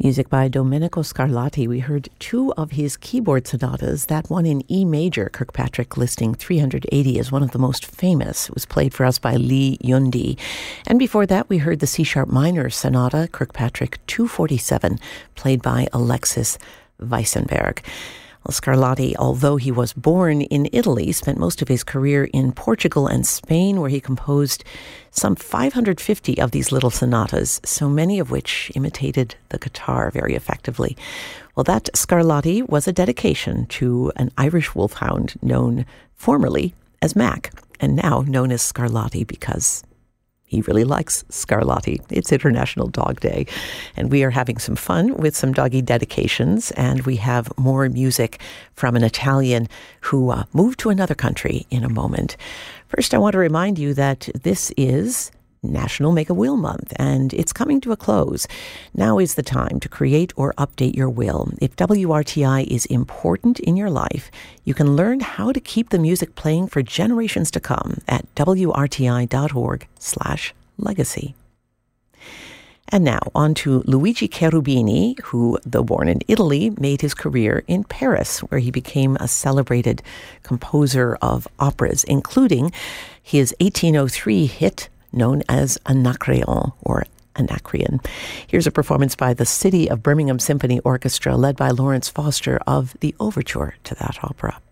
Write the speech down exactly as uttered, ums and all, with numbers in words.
Music by Domenico Scarlatti. We heard two of his keyboard sonatas. That one in E major, Kirkpatrick listing three hundred eighty as one of the most famous. It was played for us by Lee Yundi. And before that, we heard the C-sharp minor sonata, Kirkpatrick two forty-seven, played by Alexis Weissenberg. Well, Scarlatti, although he was born in Italy, spent most of his career in Portugal and Spain, where he composed some five hundred fifty of these little sonatas, so many of which imitated the guitar very effectively. Well, that Scarlatti was a dedication to an Irish wolfhound known formerly as Mac, and now known as Scarlatti because he really likes Scarlatti. It's International Dog Day, and we are having some fun with some doggy dedications, and we have more music from an Italian who uh, moved to another country in a moment. First, I want to remind you that this is National Make a Will Month, and it's coming to a close. Now is the time to create or update your will. If W R T I is important in your life, you can learn how to keep the music playing for generations to come at W R T I dot org slash legacy. And now on to Luigi Cherubini, who, though born in Italy, made his career in Paris, where he became a celebrated composer of operas, including his eighteen oh three hit known as Anacreon, or Anacreon. Here's a performance by the City of Birmingham Symphony Orchestra, led by Lawrence Foster, of the overture to that opera.